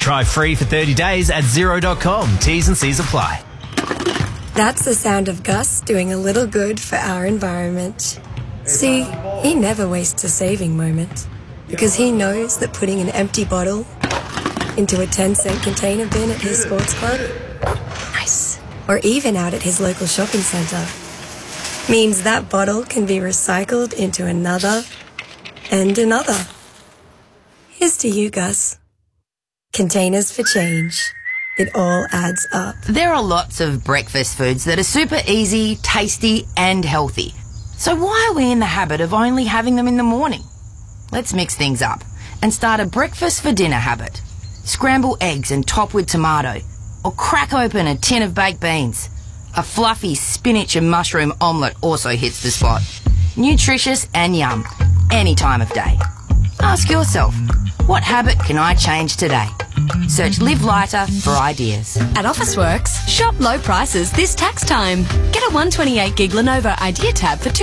Try free for 30 days at Xero.com. T's and C's apply. That's the sound of Gus doing a little good for our environment. See, he never wastes a saving moment because he knows that putting an empty bottle into a 10-cent container bin at his sports club, nice, or even out at his local shopping centre, means that bottle can be recycled into another and another. Here's to you, Gus. Containers for change. It all adds up. There are lots of breakfast foods that are super easy, tasty and healthy. So why are we in the habit of only having them in the morning? Let's mix things up and start a breakfast for dinner habit. Scramble eggs and top with tomato, or crack open a tin of baked beans. A fluffy spinach and mushroom omelette also hits the spot. Nutritious and yum, any time of day. Ask yourself, what habit can I change today? Search Live Lighter for ideas. At Officeworks, shop low prices this tax time. Get a 128gig Lenovo Idea Tab for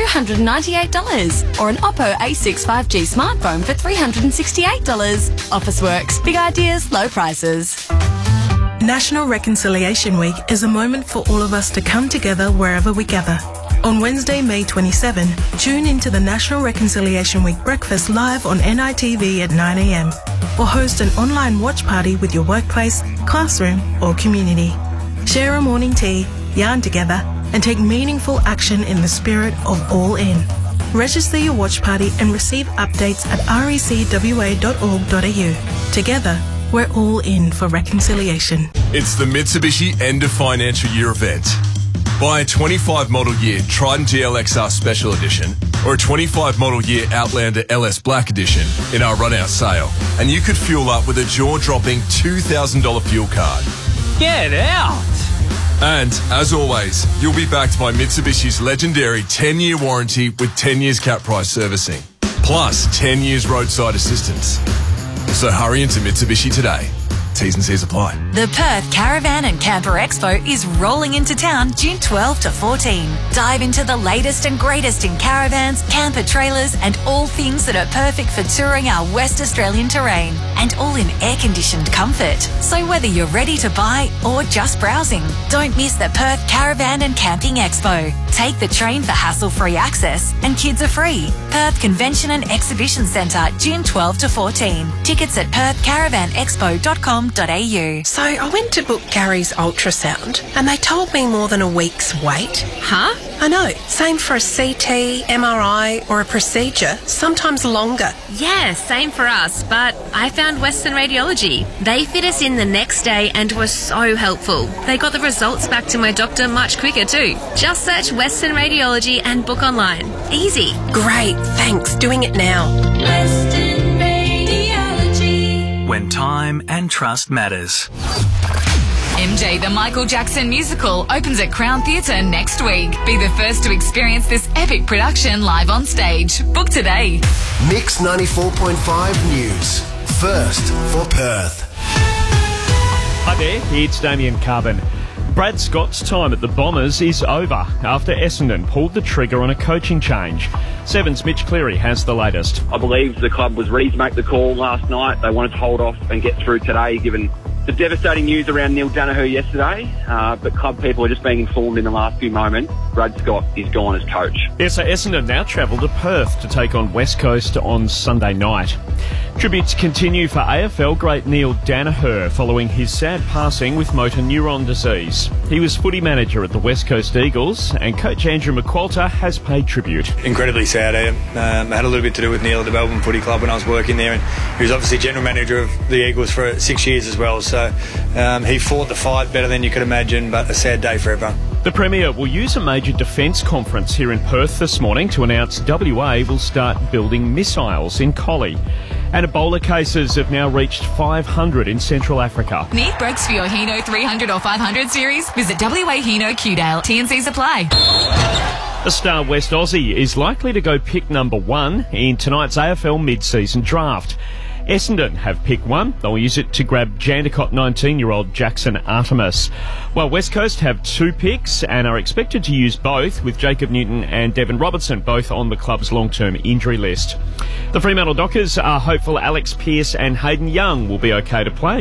$298 or an Oppo A6 5G smartphone for $368. Officeworks, big ideas, low prices. National Reconciliation Week is a moment for all of us to come together wherever we gather. On Wednesday, May 27, tune into the National Reconciliation Week breakfast live on NITV at 9 a.m. or host an online watch party with your workplace, classroom or community. Share a morning tea, yarn together and take meaningful action in the spirit of All In. Register your watch party and receive updates at recwa.org.au. Together, we're all in for reconciliation. It's the Mitsubishi End of Financial Year event. Buy a 25 model year Triton GLXR Special Edition or a 25 model year Outlander LS Black Edition in our run-out sale, and you could fuel up with a jaw-dropping $2,000 fuel card. Get out! And, as always, you'll be backed by Mitsubishi's legendary 10-year warranty with 10 years cap price servicing, plus 10 years roadside assistance. So hurry into Mitsubishi today. T's and C's apply. The Perth Caravan and Camper Expo is rolling into town June 12 to 14. Dive into the latest and greatest in caravans, camper trailers and all things that are perfect for touring our West Australian terrain, and all in air-conditioned comfort. So whether you're ready to buy or just browsing, don't miss the Perth Caravan and Camping Expo. Take the train for hassle-free access and kids are free. Perth Convention and Exhibition Centre, June 12 to 14. Tickets at perthcaravanexpo.com.au. So I went to book Gary's ultrasound and they told me more than a week's wait. Huh? I know. Same for a CT, MRI or a procedure, sometimes longer. Yeah, same for us, but I found Western Radiology. They fit us in the next day and were so helpful. They got the results back to my doctor much quicker too. Just search Western Radiology and book online. Easy. Great, thanks. Doing it now. Western Radiology. When time and trust matters. MJ the Michael Jackson musical opens at Crown Theatre next week. Be the first to experience this epic production live on stage. Book today. Mix 94.5 News. First for Perth. Hi there, it's Damien Carbon. Brad Scott's time at the Bombers is over after Essendon pulled the trigger on a coaching change. Seven's Mitch Cleary has the latest. I believe the club was ready to make the call last night. They wanted to hold off and get through today, given the devastating news around Neil Danaher yesterday. But club people are just being informed in the last few moments. Brad Scott is gone as coach. Yeah, so Essendon now travel to Perth to take on West Coast on Sunday night. Tributes continue for AFL great Neil Danaher following his sad passing with motor neuron disease. He was footy manager at the West Coast Eagles, and coach Andrew McQualter has paid tribute. Incredibly sad. I had a little bit to do with Neil at the Melbourne Footy Club when I was working there, and he was obviously general manager of the Eagles for 6 years as well. So he fought the fight better than you could imagine, but a sad day for everyone. The Premier will use a major defence conference here in Perth this morning to announce WA will start building missiles in Collie. And Ebola cases have now reached 500 in Central Africa. Need breaks for your Hino 300 or 500 series? Visit WA Hino Qdale. T&Cs apply. The star West Aussie is likely to go pick number 1 in tonight's AFL mid-season draft. Essendon have pick 1. They'll use it to grab Jandakot 19-year-old Jackson Artemis. While West Coast have 2 picks and are expected to use both, with Jacob Newton and Devon Robertson both on the club's long-term injury list. The Fremantle Dockers are hopeful Alex Pearce and Hayden Young will be okay to play